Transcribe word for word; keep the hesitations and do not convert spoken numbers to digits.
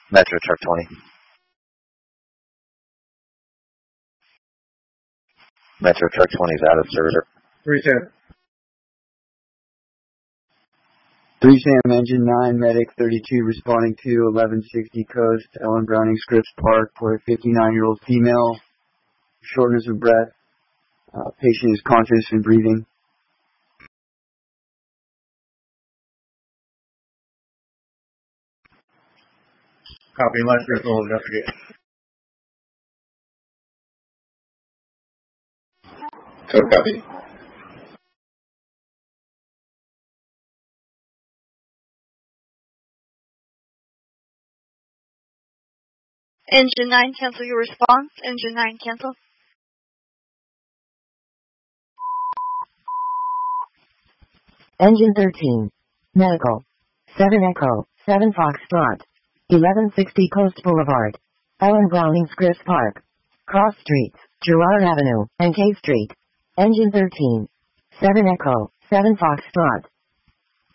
Metro Truck twenty. Metro Truck twenty is out of service. three Sam. three Sam Engine nine, Medic thirty-two responding to eleven sixty Coast, Ellen Browning Scripps Park for a fifty-nine-year-old female, shortness of breath. Uh, patient is conscious and breathing. Copy, last year's will investigate. Code copy. Engine nine, cancel your response. Engine nine, cancel. Engine thirteen. Medical. seven Echo, seven Foxtrot. eleven sixty Coast Boulevard. Ellen Browning Scripps Park. Cross Streets, Girard Avenue, and K Street. Engine thirteen. seven Echo, seven Foxtrot.